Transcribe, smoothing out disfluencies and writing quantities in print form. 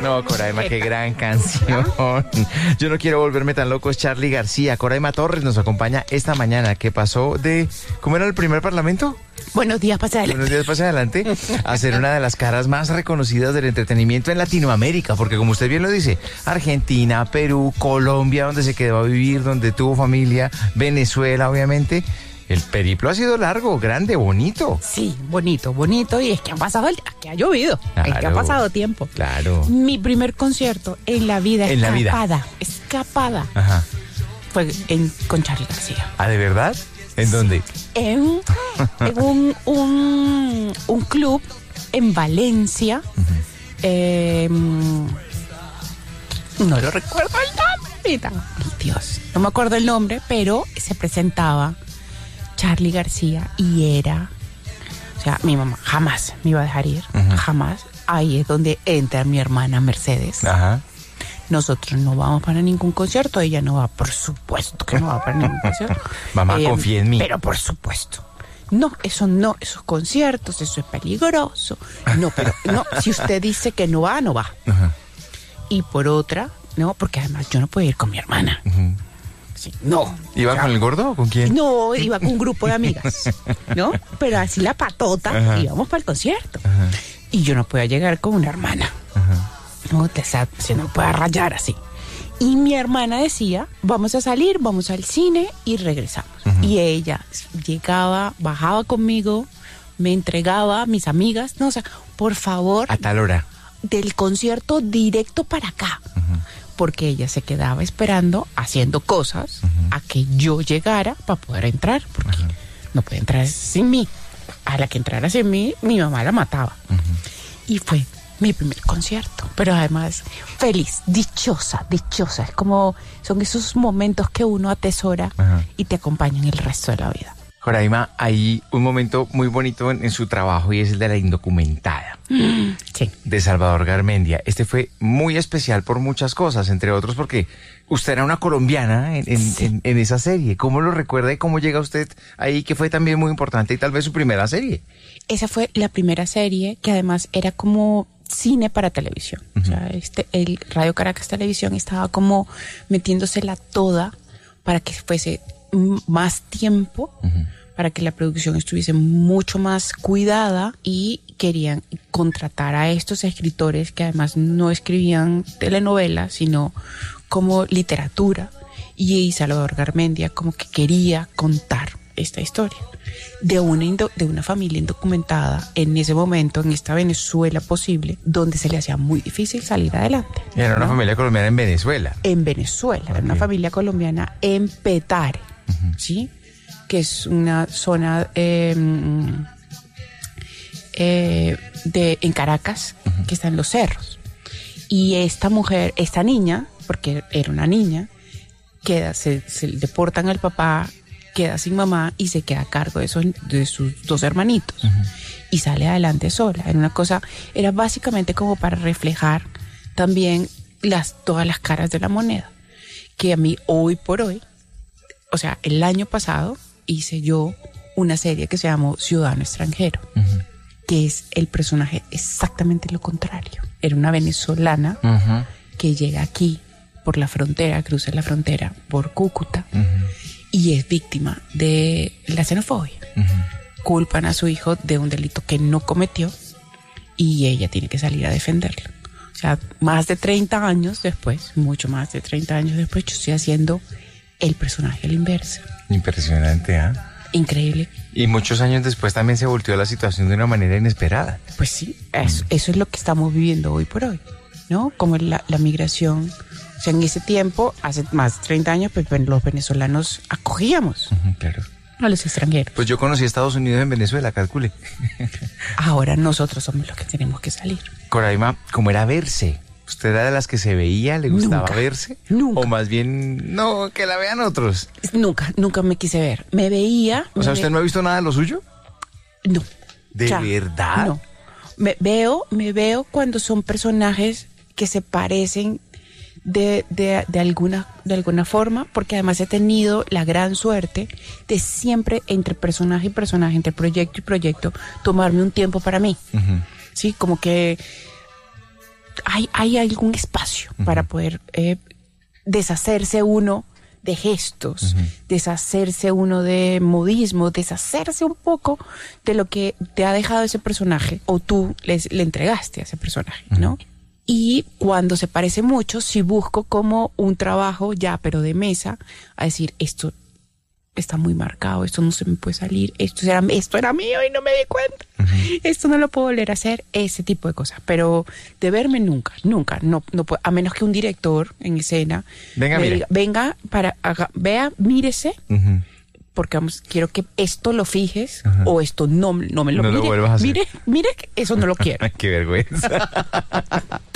No, Coraima, qué gran canción. Yo no quiero volverme tan loco, es Charly García. Coraima Torres nos acompaña esta mañana, que pasó de... ¿Cómo era el primer parlamento? Buenos días, pase adelante. Buenos días, pase adelante. A ser una de las caras más reconocidas del entretenimiento en Latinoamérica, porque como usted bien lo dice, Argentina, Perú, Colombia, donde se quedó a vivir, donde tuvo familia, Venezuela, obviamente. El periplo ha sido largo, grande, bonito. Sí, bonito, y es que que ha llovido, Claro, es que ha pasado tiempo. Claro. Mi primer concierto en la vida, escapada, Ajá. fue con Charly García. ¿Ah, de verdad? ¿En dónde? En un club en Valencia. No lo recuerdo el nombre. Mira, Dios, no me acuerdo el nombre, pero se presentaba Charly García y era, o sea, mi mamá jamás me iba a dejar ir, jamás. Ahí es donde entra mi hermana Mercedes. Ajá. Nosotros no vamos para ningún concierto, ella no va, por supuesto que no va para ningún concierto. Mamá, confía en mí. Pero por supuesto. No, esos conciertos, eso es peligroso. No, pero no, si usted dice que no va, no va. Ajá. Y por otra, no, porque además yo no puedo ir con mi hermana. Sí, no. ¿Iba con el gordo o con quién? No, iba con un grupo de amigas, ¿no? Pero así la patota, Ajá. íbamos para el concierto. Ajá. Y yo no podía llegar con una hermana. Ajá. No, se no puede rayar así. Y mi hermana decía, vamos a salir, vamos al cine y regresamos. Y ella llegaba, bajaba conmigo, me entregaba a mis amigas, no, o sea, por favor, A tal hora. del concierto directo para acá. Porque ella se quedaba esperando, haciendo cosas, a que yo llegara para poder entrar, porque no puede entrar sin mí. A la que entrara sin mí, mi mamá la mataba. Y fue mi primer concierto, pero además feliz, dichosa. Es como, son esos momentos que uno atesora y te acompañan el resto de la vida. Coraima, hay un momento muy bonito en su trabajo y es el de La Indocumentada, Sí. de Salvador Garmendia. Este fue muy especial por muchas cosas, entre otros porque usted era una colombiana en esa serie. ¿Cómo lo recuerda y cómo llega usted ahí, que fue también muy importante y tal vez su primera serie? Esa fue la primera serie que además era como cine para televisión. O sea, el Radio Caracas Televisión estaba como metiéndosela toda para que fuese más tiempo, para que la producción estuviese mucho más cuidada, y querían contratar a estos escritores que además no escribían telenovelas, sino como literatura, y Salvador Garmendia como que quería contar esta historia de una familia indocumentada en ese momento, en esta Venezuela posible, donde se le hacía muy difícil salir adelante. Era una familia colombiana en Venezuela. En Venezuela, era una familia colombiana en Petare, ¿sí? Que es una zona en Caracas, que está en los cerros. Y esta niña, porque era una niña, se deportan al papá, queda sin mamá y se queda a cargo de sus dos hermanitos. Y sale adelante sola. Era básicamente como para reflejar también todas las caras de la moneda. Que a mí, hoy por hoy, o sea, el año pasado hice yo una serie que se llamó Ciudadano Extranjero, que es el personaje exactamente lo contrario. Era una venezolana que llega aquí por la frontera, cruza la frontera por Cúcuta, y es víctima de la xenofobia. Culpan a su hijo de un delito que no cometió y ella tiene que salir a defenderlo. O sea, más de 30 años después, mucho más de 30 años después, yo estoy haciendo el personaje a la inversa. Impresionante, ¿ah? Increíble. Y muchos años después también se volteó la situación de una manera inesperada. Pues sí, eso es lo que estamos viviendo hoy por hoy, ¿no? Como la migración. O sea, en ese tiempo, hace más de 30 años, pues los venezolanos acogíamos Claro. a los extranjeros. Pues yo conocí a Estados Unidos en Venezuela, calcule. Ahora nosotros somos los que tenemos que salir. Coraima, ¿cómo era verse? ¿Usted era de las que se veía? ¿Le gustaba Nunca, verse? nunca. O más bien, no, que la vean otros. Nunca me quise ver. Me veía... O sea, ¿usted no ha visto nada de lo suyo? No. ¿De verdad? No. Me veo cuando son personajes que se parecen de alguna forma, porque además he tenido la gran suerte de siempre, entre personaje y personaje, entre proyecto y proyecto, tomarme un tiempo para mí. Sí, como que hay algún espacio para poder deshacerse uno de gestos, deshacerse uno de modismo, deshacerse un poco de lo que te ha dejado ese personaje o tú le entregaste a ese personaje, ¿no? Y cuando se parece mucho, si busco como un trabajo ya, pero de mesa, a decir, esto está muy marcado, esto no se me puede salir, esto era mío y no me di cuenta, esto no lo puedo volver a hacer, ese tipo de cosas. Pero de verme nunca, no puedo, a menos que un director en escena venga, me mire. diga, venga, vea, mírese, porque quiero que esto lo fijes o esto no me lo No lo mire, vuelvas a hacer. mire, que eso no lo quiero. Qué vergüenza.